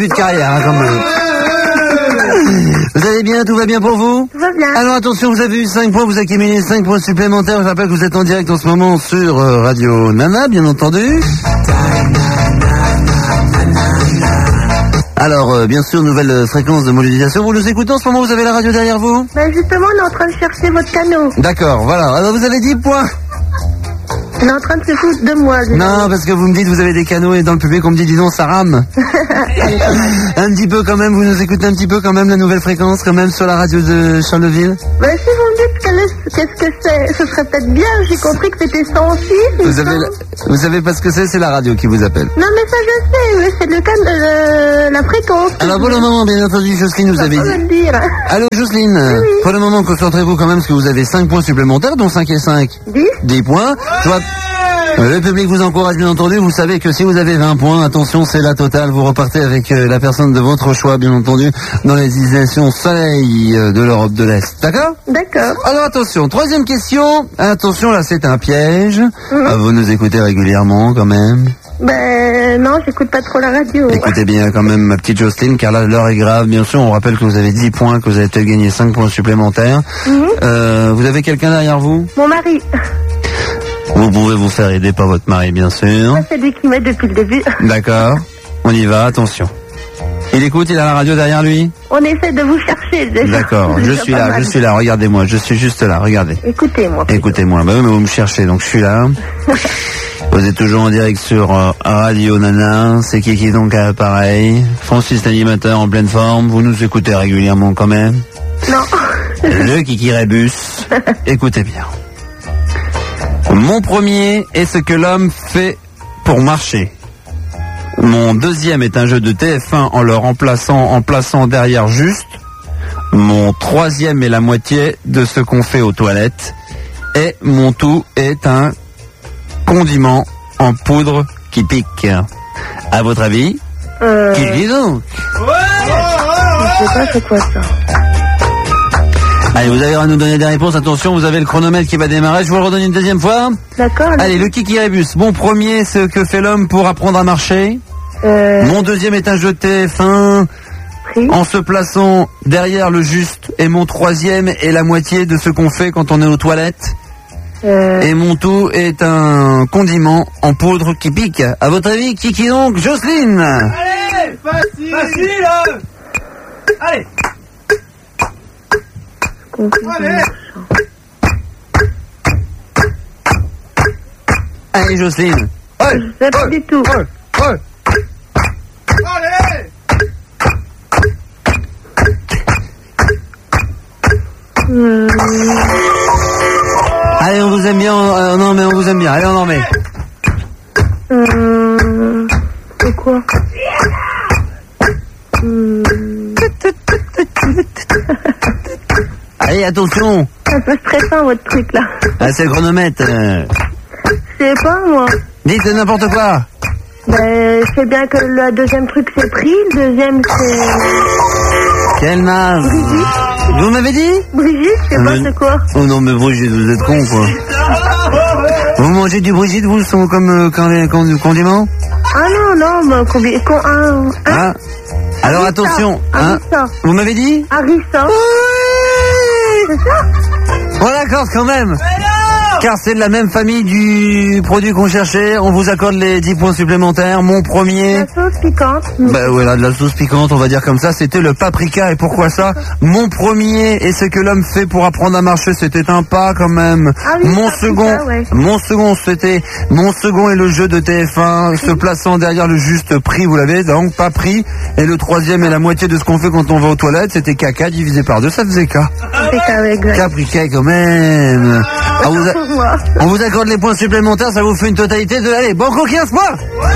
Plus de carrière, hein, quand même. Vous allez bien? Tout va bien pour vous? Tout va bien. Alors attention, vous avez eu 5 points, vous accumulez 5 points supplémentaires. Je rappelle que vous êtes en direct en ce moment sur Radio Nana, bien entendu. Alors, bien sûr, nouvelle fréquence de modélisation. Vous nous écoutez en ce moment, vous avez la radio derrière vous? Ben justement, on est en train de chercher votre canot. D'accord, voilà. Alors vous avez 10 points. On est en train de se foutre de moi. Non, parce que vous me dites vous avez des canaux et dans le public on me dit dis donc ça rame. Un petit peu quand même, vous nous écoutez un petit peu quand même la nouvelle fréquence quand même sur la radio de Charleville. Ben si vous me dites qu'est-ce que c'est, ce serait peut-être bien. J'ai compris que c'était 106. Vous savez pas ce que c'est la radio qui vous appelle. Non mais ça je sais, mais c'est le cas de la fréquence. Alors pour le moment, bien entendu, Jocelyne vous avez dit. Le dire. Allô Jocelyne, oui. Pour le moment concentrez-vous quand même parce que vous avez 5 points supplémentaires, dont 5 et 5. 10 points. Le public vous encourage bien entendu, vous savez que si vous avez 20 points, attention c'est la totale, vous repartez avec la personne de votre choix bien entendu dans les destinations soleil de l'Europe de l'Est, d'accord? D'accord. Alors attention, troisième question, attention là c'est un piège, vous nous écoutez régulièrement quand même? Ben non, j'écoute pas trop la radio. Écoutez bien quand même ma petite Jocelyne, car là l'heure est grave, bien sûr, on rappelle que vous avez 10 points, que vous avez peut-être gagné 5 points supplémentaires. Vous avez quelqu'un derrière vous? Mon mari. Vous pouvez vous faire aider par votre mari, bien sûr. C'est lui qui m'aide depuis le début. D'accord. On y va, attention. Il écoute, il a la radio derrière lui? On essaie de vous chercher déjà. D'accord, je suis là, regardez-moi, je suis juste là, regardez. Écoutez-moi. Écoutez-moi, bah oui, mais vous me cherchez, donc je suis là. Vous êtes toujours en direct sur Radio Nana, c'est qui donc à l'appareil? Francis l'animateur en pleine forme, vous nous écoutez régulièrement quand même? Non. Le Kiki Rébus, écoutez bien. Mon premier est ce que l'homme fait pour marcher. Mon deuxième est un jeu de TF1 en plaçant derrière juste. Mon troisième est la moitié de ce qu'on fait aux toilettes. Et mon tout est un condiment en poudre qui pique. À votre avis, qui dit donc? Je sais pas c'est quoi ça. Allez, vous avez à nous donner des réponses. Attention, vous avez le chronomètre qui va démarrer. Je vous le redonne une deuxième fois. D'accord. Allez, le Kiki Rébus. Mon premier, ce que fait l'homme pour apprendre à marcher. Mon deuxième est un jeu de TF1 en se plaçant derrière le juste. Et mon troisième est la moitié de ce qu'on fait quand on est aux toilettes. Et mon tout est un condiment en poudre qui pique. À votre avis, qui donc? Jocelyne? Allez, facile. Allez. Allez Jocelyne. Je sais pas du tout. Allez. Allez, on vous aime bien. Non mais on vous aime bien. Allez, on en met. C'est quoi? Allez, attention. C'est un peu stressant votre truc là. Ah, c'est le chronomètre. Je sais pas moi. Dites n'importe quoi. Ben, je sais bien que le deuxième truc c'est pris, le deuxième c'est... Quel naze. Brigitte. Vous m'avez dit? Brigitte, je sais pas c'est quoi. Oh non mais Brigitte, vous êtes con quoi. Vous mangez du Brigitte, vous, comme condiment? Ah non, mais combien... Ah. Alors Harissa. attention, hein. Harissa. Vous m'avez dit? Harissa. C'est ça? Bon d'accord quand même. Car c'est de la même famille du produit qu'on cherchait. On vous accorde les 10 points supplémentaires. Mon premier... La sauce piquante. Bah voilà, de la sauce piquante, on va dire comme ça. C'était le paprika. Et pourquoi ça? Mon premier et ce que l'homme fait pour apprendre à marcher, c'était un pas quand même. Ah oui, mon paprika, second, ouais. mon second est le jeu de TF1, se plaçant derrière le juste prix, vous l'avez donc pas pris. Et le troisième est la moitié de ce qu'on fait quand on va aux toilettes. C'était caca divisé par 2, ça faisait K. Paprika quand même. On vous accorde les points supplémentaires, ça vous fait une totalité de... Allez, banco 15 points.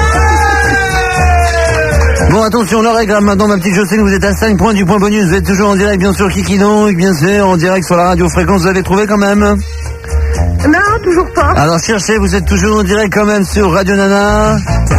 Bon, attention, l'heure est grave maintenant, ma petite Jocelyne, vous êtes à 5 points du point bonus. Vous êtes toujours en direct, bien sûr, Kiki donc, bien sûr, en direct sur la radio fréquence, vous avez trouvé quand même? Non, toujours pas. Alors cherchez, vous êtes toujours en direct quand même sur Radio Nana.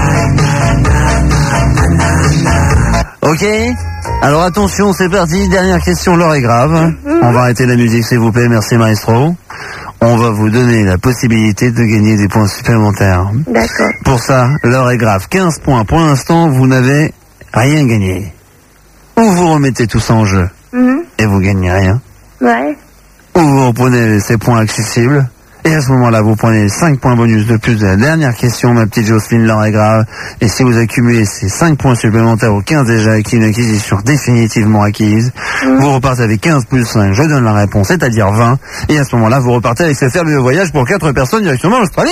Ok. Alors attention, c'est parti, dernière question, l'heure est grave. On va arrêter la musique s'il vous plaît, merci maestro. On va vous donner la possibilité de gagner des points supplémentaires. D'accord. Pour ça, l'heure est grave. 15 points. Pour l'instant, vous n'avez rien gagné. Ou vous remettez tout ça en jeu et vous gagnez rien. Ouais. Ou vous reprenez ces points accessibles. Et à ce moment-là, vous prenez 5 points bonus de plus de la dernière question, ma petite Jocelyne, l'heure est grave. Et si vous accumulez ces 5 points supplémentaires aux 15 déjà acquis, une acquisition définitivement acquise, vous repartez avec 15 plus 5, je donne la réponse, c'est-à-dire 20. Et à ce moment-là, vous repartez avec ce fabuleux voyage pour 4 personnes directement en Australie.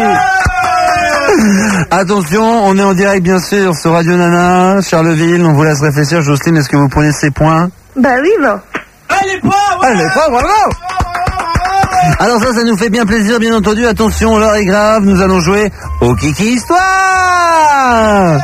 Attention, on est en direct bien sûr sur Radio Nana, Charleville, on vous laisse réfléchir. Jocelyne, est-ce que vous prenez ces points? Bah oui, bon. Allez, points! Allez, pas, bravo! Alors ça nous fait bien plaisir, bien entendu. Attention, l'heure est grave, nous allons jouer au Kiki Histoire.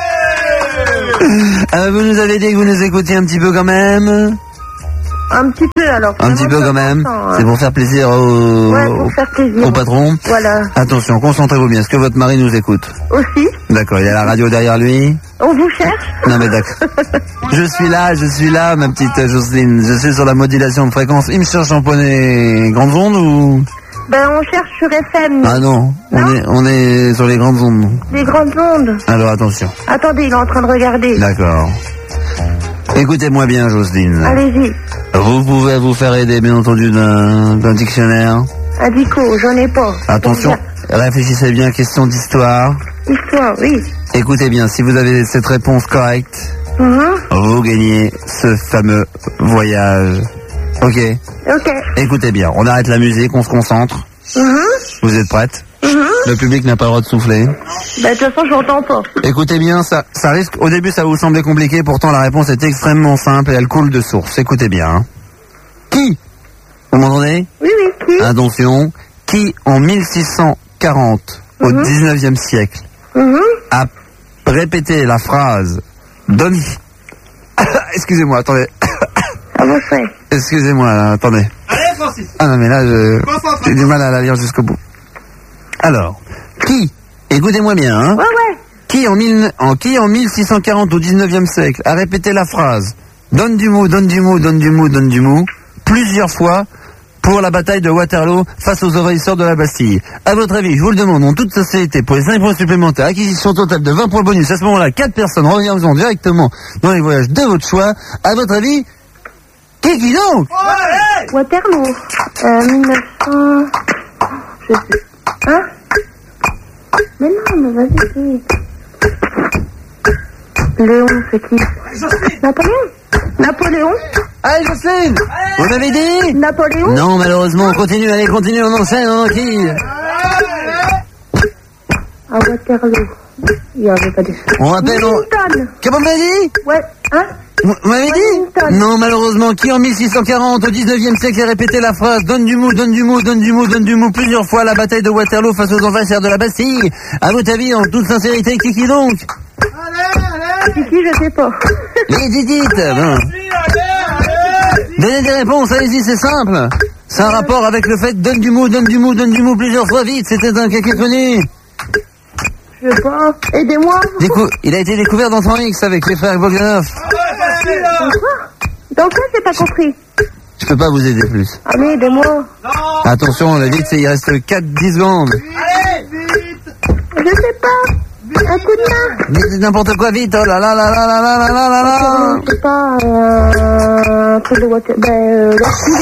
Vous nous avez dit que vous nous écoutiez un petit peu quand même. Un petit peu alors. Un petit peu quand même. C'est pour faire plaisir au, ouais, pour faire plaisir. Au patron. Voilà. Attention, concentrez-vous bien. Est-ce que votre mari nous écoute? Aussi. D'accord, il y a la radio derrière lui. On vous cherche? Non mais d'accord. Je suis là, ma petite Jocelyne. Je suis sur la modulation de fréquence. Il me cherche en poney grandes ondes ou? Ben on cherche sur FM. Ah non, on est sur les grandes ondes. Les grandes ondes. Alors attention. Attendez, il est en train de regarder. D'accord. Écoutez-moi bien, Jocelyne. Allez-y. Vous pouvez vous faire aider, bien entendu, d'un dictionnaire. Un dico, j'en ai pas. Attention, réfléchissez bien, question d'histoire. Histoire, oui. Écoutez bien, si vous avez cette réponse correcte, vous gagnez ce fameux voyage. Ok. Ok. Écoutez bien, on arrête la musique, on se concentre. Vous êtes prête? Le public n'a pas le droit de souffler. Bah de toute façon, j'entends pas. Écoutez bien, ça risque... Au début, ça va vous sembler compliqué, pourtant la réponse est extrêmement simple et elle coule de source. Écoutez bien. Hein. Qui? Vous m'entendez? Oui, qui? Attention. Qui, en 1640, au 19e siècle, a répété la phrase « Donne... » Excusez-moi, attendez. Ah bon, fait. Excusez-moi, là, attendez. Allez, Francis. Ah non, mais là, j'ai du mal à la lire jusqu'au bout. Alors, qui, écoutez-moi bien, hein, Ouais. qui en 1640 au 19e siècle a répété la phrase « Donne du mou, donne du mou, donne du mou, donne du mou » plusieurs fois pour la bataille de Waterloo face aux envahisseurs de la Bastille. À votre avis, je vous le demande en toute sincérité, pour les 5 points supplémentaires, acquisition totale de 20 points bonus, à ce moment-là, 4 personnes reviendront directement dans les voyages de votre choix. À votre avis, qui donc? Waterloo. 1900... Je sais. Hein? Mais non, mais vas-y. Léon, c'est qui? Napoléon? Allez, Jocelyne! Vous m'avez dit? Napoléon? Non, malheureusement, on continue, allez, continue, on enchaîne, on enquille. À Waterloo. Il n'y avait pas de... On rappelle... Wellington. Qu'est-ce que vous m'avez dit? Ouais, hein? Vous m'avez dit? Wellington. Non, malheureusement, qui en 1640 au 19e siècle a répété la phrase « Donne du mou, donne du mou, donne du mou, donne du mou » plusieurs fois à la bataille de Waterloo face aux envahisseurs de la Bastille? À votre avis, en toute sincérité, qui donc? C'est qui, je sais pas. Dites. Bon. Donnez des réponses, allez-y, c'est simple. C'est un rapport avec le fait « Donne du mou, donne du mou, donne du mou » plusieurs fois, vite, c'était un quelqu'un connu. Je sais pas. Aidez-moi. Il a été découvert dans Temps X avec les frères Bogdanov. Dans quoi j'ai pas compris? Je peux pas vous aider plus. Allez, aidez-moi. Attention, la vite, il reste 4-10 secondes. Allez, vite. Je sais pas. Un coup de main. Dites n'importe quoi vite, oh là là là là là là là là là là. Je sais pas, un truc de Waterloo.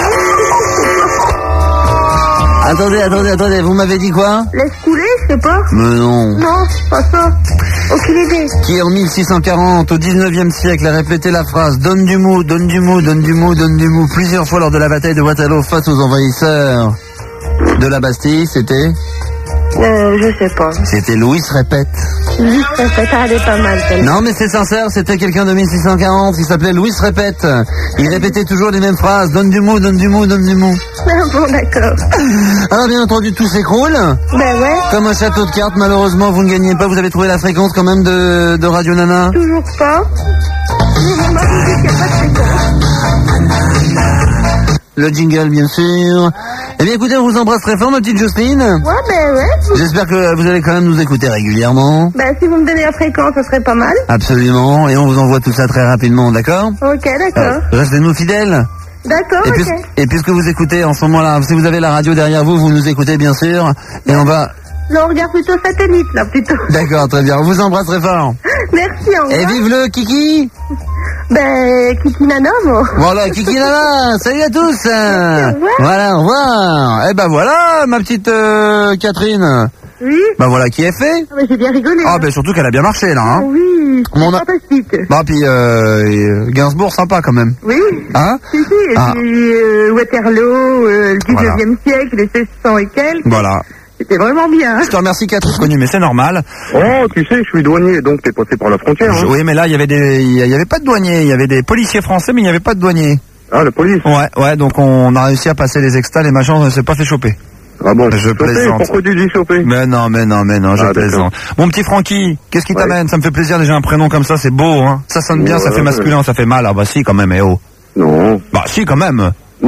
Attendez, vous m'avez dit quoi? Laisse couler, je sais pas. Mais non. Non, c'est pas ça. Aucune idée. Qui en 1640 au 19e siècle a répété la phrase « Donne du mou, donne du mou, donne du mou, donne du mou » plusieurs fois lors de la bataille de Waterloo face aux envahisseurs de la Bastille, c'était? Je sais pas. C'était Louis Répète. Louis Répète, elle est pas mal celle-là. Non mais c'est sincère, c'était quelqu'un de 1640, il s'appelait Louis Répète. Il répétait toujours les mêmes phrases, donne du mou, donne du mou, donne du mou. Ah bon, d'accord. Alors bien entendu tout s'écroule. Ben ouais. Comme un château de cartes, malheureusement vous ne gagnez pas, vous avez trouvé la fréquence quand même de Radio Nana? Toujours pas. Mais moi, je dis qu'il n'y a pas de fréquence. Le jingle bien sûr. Eh bien écoutez, on vous embrasse très fort ma petite Jocelyne. Ouais, ben ouais. J'espère que vous allez quand même nous écouter régulièrement. Ben si vous me donnez la fréquence, ce serait pas mal. Absolument, et on vous envoie tout ça très rapidement, d'accord? Ok, d'accord. Restez-nous fidèles. D'accord, Et, ok. et puisque vous écoutez en ce moment-là, si vous avez la radio derrière vous, vous nous écoutez bien sûr. Et on va... Non, on regarde plutôt satellite, là, plutôt. D'accord, très bien. On vous embrasse très fort. Merci, au revoir. Et vive le Kiki. Ben, Kiki Nana, moi. Voilà, Kiki Nana. Salut à tous. Voilà, au revoir. Eh ben voilà, ma petite Catherine. Oui. Ben voilà qui est fait. Ah, ben, j'ai bien rigolé. Ah hein. ben surtout qu'elle a bien marché là. Hein. Oui, c'est On a- fantastique. Bah puis Gainsbourg sympa quand même. Oui. Hein? Si, si, et Ah. puis Waterloo, le 19e siècle, les 1600 et quelques. Voilà. C'était vraiment bien. Je te remercie Catherine, connu, mais c'est normal. Oh, tu sais, je suis douanier, donc t'es passé par la frontière. Hein. Oui, mais là il y avait pas de douaniers, il y avait des policiers français, mais il n'y avait pas de douaniers. Ah, la police. Ouais, donc on a réussi à passer les extas, les machins, on ne s'est pas fait choper. Ah bon, Je chopé, plaisante. pourquoi tu dis choper? Mais non, je Ah, plaisante. Mon petit Francky, qu'est-ce qui Ouais. t'amène? Ça me fait plaisir déjà un prénom comme ça, c'est beau, hein. Ça sonne bien, ça Ouais, fait masculin, ça fait mal. Ah bah si quand même, eh oh. Non. Bah si quand même.